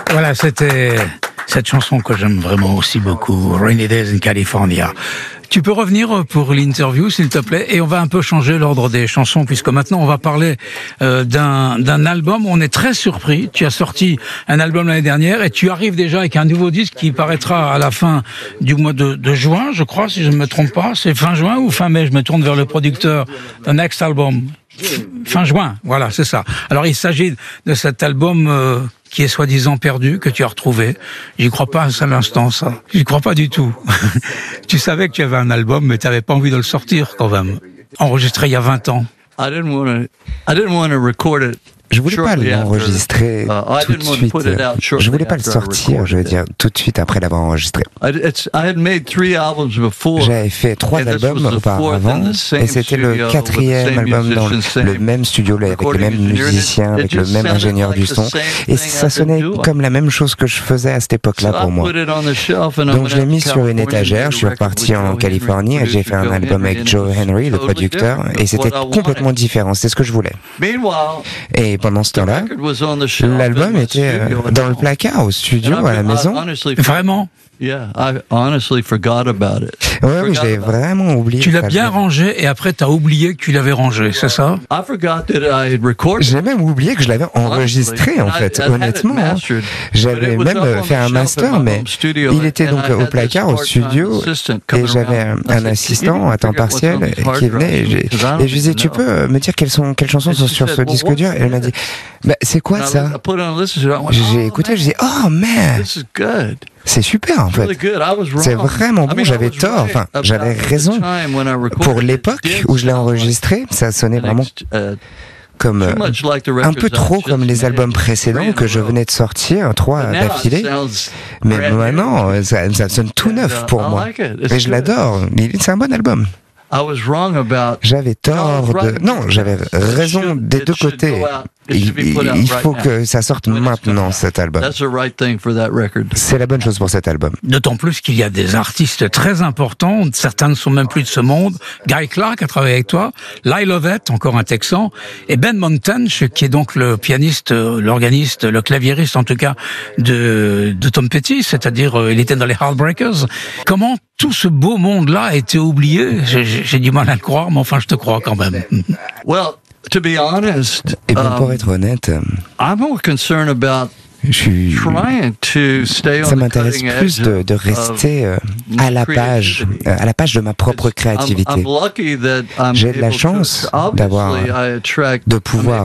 Voilà, c'était cette chanson que j'aime vraiment aussi beaucoup, Rainy Days in California. Tu peux revenir pour l'interview, s'il te plaît, et on va un peu changer l'ordre des chansons, puisque maintenant on va parler d'un album. On est très surpris. Tu as sorti un album l'année dernière et tu arrives déjà avec un nouveau disque qui paraîtra à la fin du mois de juin, je crois, si je ne me trompe pas. C'est fin juin ou fin mai? Je me tourne vers le producteur. The Next Album. Fin juin, voilà, c'est ça. Alors il s'agit de cet album qui est soi-disant perdu, que tu as retrouvé. J'y crois pas un seul instant, ça. J'y crois pas du tout. Tu savais que tu avais un album, mais tu n'avais pas envie de le sortir quand même. Enregistré il y a 20 ans. I didn't want to record it. Je voulais pas l'enregistrer tout de suite. Je voulais pas le sortir, je veux dire, tout de suite après l'avoir enregistré. J'avais fait 3 albums auparavant, et c'était le 4e album dans le même studio, avec les mêmes musiciens, avec le même ingénieur du son, et ça sonnait comme la même chose que je faisais à cette époque-là pour moi. Donc je l'ai mis sur une étagère, je suis reparti en Californie, et j'ai fait un album avec Joe Henry, le producteur, et c'était complètement différent, c'est ce que je voulais. Et pendant ce temps-là, l'album était dans le placard au studio, à la maison. Vraiment? Yeah, I honestly forgot about it. Ouais, oui, je l'ai vraiment oublié. Tu l'as bien rangé et après t'as oublié que tu l'avais rangé, c'est ça? I forgot that I had recorded. J'ai même oublié que je l'avais enregistré en fait, honnêtement. J'avais même fait un master, mais il était donc au placard, au studio, et j'avais un assistant à temps partiel qui venait, et je lui disais, tu peux me dire quelles chansons sont sur ce disque dur? Et elle m'a dit, bah, c'est quoi ça? J'ai écouté, je dis, oh man! C'est super en fait. C'est vraiment bon, j'avais tort, enfin j'avais raison. Pour l'époque où je l'ai enregistré, ça sonnait vraiment comme un peu trop comme les albums précédents que je venais de sortir, 3 d'affilée. Mais maintenant, ça sonne tout neuf pour moi. Et je l'adore, c'est un bon album. J'avais tort Non, j'avais raison des deux côtés. Il faut que ça sorte maintenant, cet album. C'est la bonne chose pour cet album. D'autant plus qu'il y a des artistes très importants, certains ne sont même plus de ce monde. Guy Clark a travaillé avec toi, Lyle Lovett, encore un Texan, et Ben Montench, qui est donc le pianiste, l'organiste, le claviériste en tout cas, de Tom Petty, c'est-à-dire il était dans les Heartbreakers. Comment tout ce beau monde-là a été oublié? J'ai du mal à le croire, mais enfin je te crois quand même. Well, to be honest, et bien, pour être honnête, I'm more concerned about ça m'intéresse plus de rester à la page de ma propre créativité. J'ai de la chance de pouvoir.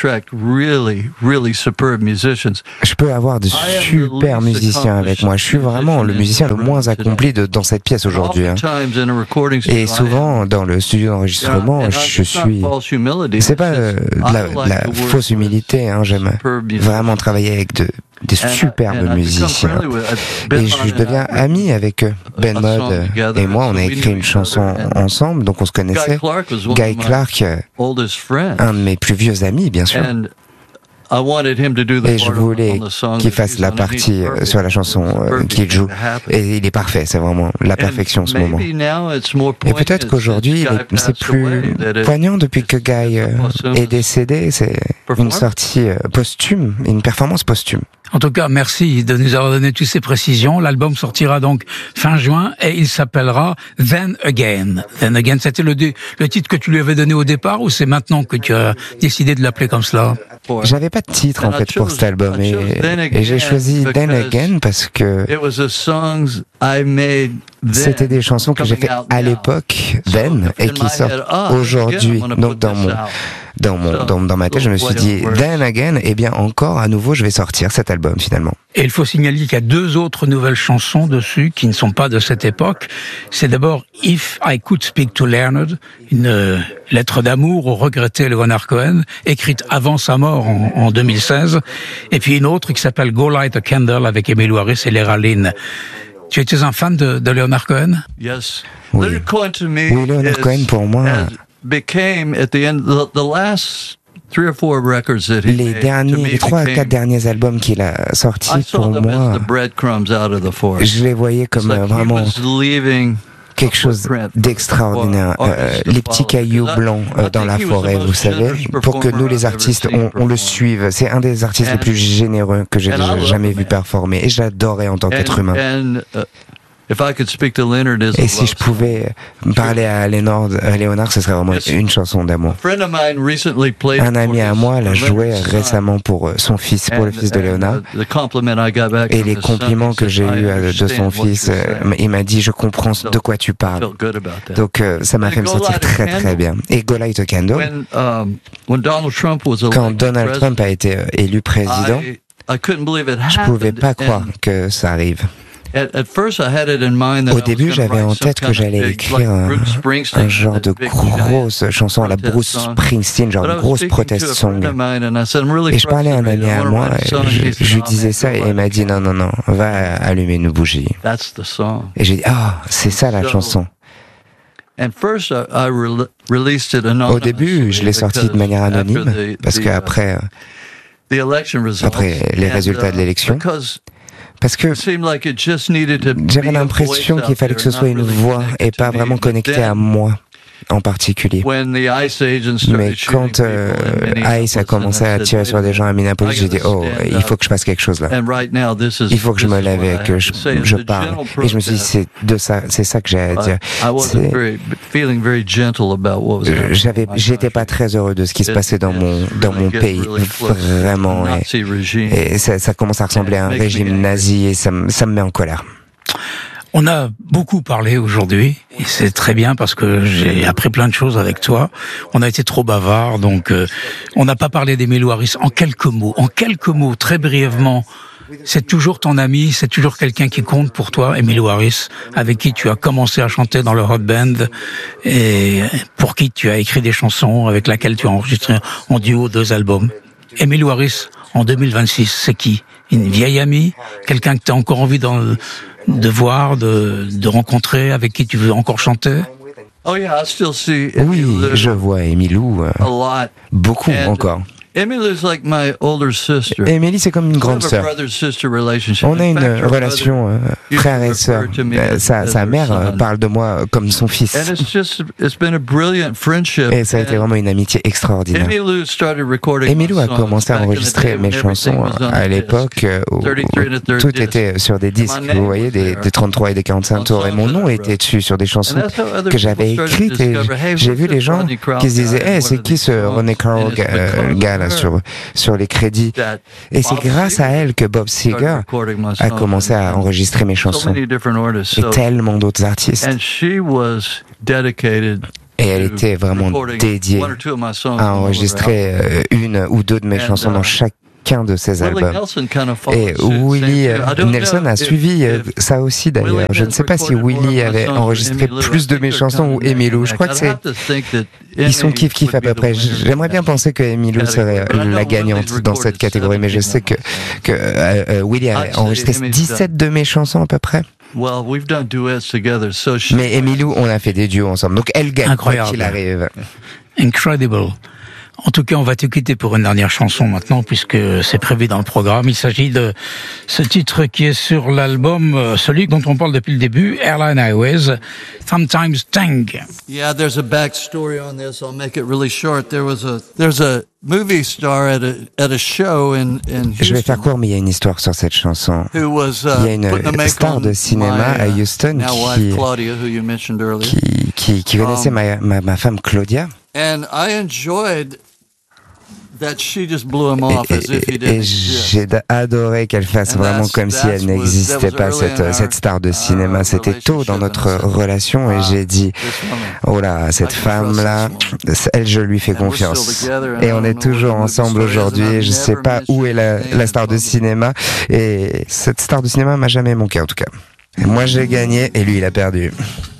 Je peux avoir de super musiciens avec moi. Je suis vraiment le musicien le moins accompli dans cette pièce aujourd'hui. Hein. Et souvent, dans le studio d'enregistrement, je suis. C'est pas de la fausse humilité. Hein. J'aime vraiment travailler avec des superbes musiciens. Et je deviens ami avec eux. Ben Modd et moi, on a écrit une chanson ensemble, donc on se connaissait. Guy Clark, un de mes plus vieux amis, bien sûr. Et je voulais qu'il fasse la partie sur la chanson qu'il joue. Et il est parfait, c'est vraiment la perfection en ce moment. Et peut-être qu'aujourd'hui, c'est plus poignant depuis que Guy est décédé. C'est une sortie posthume, une performance posthume. En tout cas, merci de nous avoir donné toutes ces précisions. L'album sortira donc fin juin et il s'appellera Then Again. Then Again, c'était le titre que tu lui avais donné au départ ou c'est maintenant que tu as décidé de l'appeler comme cela? J'avais pas de titre en fait pour cet album et j'ai choisi Then Again parce que c'était des chansons que j'ai fait à l'époque, then, et qui sortent aujourd'hui. Donc dans ma tête, je me suis dit, Then Again, eh bien encore, à nouveau, je vais sortir cet album finalement. Et il faut signaler qu'il y a 2 autres nouvelles chansons dessus qui ne sont pas de cette époque. C'est d'abord If I Could Speak to Leonard, une lettre d'amour au regretté Leonard Cohen, écrite avant sa mort en 2016. Et puis une autre qui s'appelle Go Light a Candle avec Emmylou Harris et Lera Lynn. Tu étais un fan de Leonard Cohen? Yes. Oui, Leonard Cohen pour moi. Les 3 à 4 derniers albums qu'il a sortis pour moi, je les voyais comme vraiment quelque chose d'extraordinaire. Les petits cailloux blancs dans la forêt, vous savez, pour que nous les artistes, on le suive. C'est un des artistes les plus généreux que j'ai jamais vu performer, et j'adorais en tant qu'être humain. Et si je pouvais parler à Léonard, ce serait vraiment une chanson d'amour. Un ami à moi l'a joué récemment pour son fils, pour le fils de Léonard. Et les compliments que j'ai eus de son fils, il m'a dit, je comprends de quoi tu parles. Donc ça m'a fait me sentir très très bien. Et Go Light a Candle, quand Donald Trump a été élu président, je pouvais pas croire que ça arrive. Au début, j'avais en tête que j'allais écrire un genre de grosse chanson à la Bruce Springsteen, genre de grosse protest song. Et je parlais à un ami à moi, et je lui disais ça, et il m'a dit non, va allumer une bougie. Et j'ai dit, c'est ça la chanson. Au début, je l'ai sorti de manière anonyme, parce qu'après les résultats de l'élection, parce que j'avais l'impression qu'il fallait que ce soit une voix et pas vraiment connecté à moi en particulier. Mais quand ICE a commencé à tirer sur des gens à Minneapolis, j'ai dit, il faut que je fasse quelque chose là. Il faut que je me lève et que je parle. Et je me suis dit, c'est ça que j'ai à dire. J'étais pas très heureux de ce qui se passait dans mon pays, vraiment. Et ça commence à ressembler à un régime nazi, et ça me met en colère. On a beaucoup parlé aujourd'hui, et c'est très bien parce que j'ai appris plein de choses avec toi. On a été trop bavard, donc on n'a pas parlé d'Emmylou Harris. En quelques mots, très brièvement, c'est toujours ton ami, c'est toujours quelqu'un qui compte pour toi, Emmylou Harris, avec qui tu as commencé à chanter dans le Hot Band et pour qui tu as écrit des chansons, avec laquelle tu as enregistré en duo 2 albums. Emmylou Harris, en 2026, c'est qui? Une vieille amie? Quelqu'un que tu as encore envie de voir, de rencontrer, avec qui tu veux encore chanter? Oui, je vois Emmylou beaucoup encore. Emily, c'est comme une grande sœur. On a une relation frère et sœur. Sa mère parle de moi comme son fils. Et ça a été vraiment une amitié extraordinaire. Emmylou a commencé à enregistrer mes chansons à l'époque où tout était sur des disques, vous voyez, des 33 et des 45 tours. Et mon nom était dessus sur des chansons que j'avais écrites. Et j'ai vu les gens qui se disaient, c'est qui ce Ronnie Carroll gars là sur les crédits. Et c'est grâce à elle que Bob Seger a commencé à enregistrer mes chansons. Et tellement d'autres artistes. Et elle était vraiment dédiée à enregistrer une ou deux de mes chansons dans chacun de ses albums. Et Willie Nelson a suivi ça aussi d'ailleurs. Je ne sais pas si Willie avait enregistré plus de mes chansons ou Emmylou. Je crois que ils sont kiff-kiff à peu près. J'aimerais bien penser que Emmylou serait la gagnante dans cette catégorie, mais je sais que Willie a enregistré 17 de mes chansons à peu près. Mais Emmylou, on a fait des duos ensemble, donc elle gagne quoi qu'il arrive. Incredible. En tout cas, on va te quitter pour une dernière chanson maintenant, puisque c'est prévu dans le programme. Il s'agit de ce titre qui est sur l'album, celui dont on parle depuis le début, Airline Highways, Sometimes Tang. Yeah, there's a backstory on this. I'll make it really short. There's a movie star at a show in Houston. Je vais faire court, mais il y a une histoire sur cette chanson. Il y a une star de cinéma à Houston qui connaissait ma femme Claudia. And I enjoyed that she just blew him off as if he didn't exist. J'ai adoré qu'elle fasse vraiment comme si elle n'existait pas, cette star de cinéma. C'était tôt dans notre relation et j'ai dit, oh là, cette femme-là, elle, je lui fais confiance. Et on est toujours ensemble aujourd'hui. Je sais pas où est la star de cinéma. Et cette star de cinéma m'a jamais manqué en tout cas. Et moi j'ai gagné et lui il a perdu.